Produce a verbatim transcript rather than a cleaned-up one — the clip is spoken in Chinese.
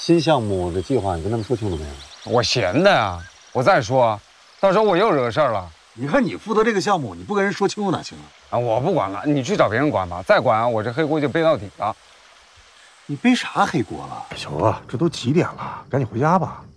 新项目的计划你跟他们说清楚没有？ 我闲的呀。我再说，到时候我又惹事儿了。 你看你负责这个项目，你不跟人说清楚哪行啊？ 啊，我不管了，你去找别人管吧。再管我这黑锅就背到底了。 你背啥黑锅了？ 小娥，这都几点了？赶紧回家吧。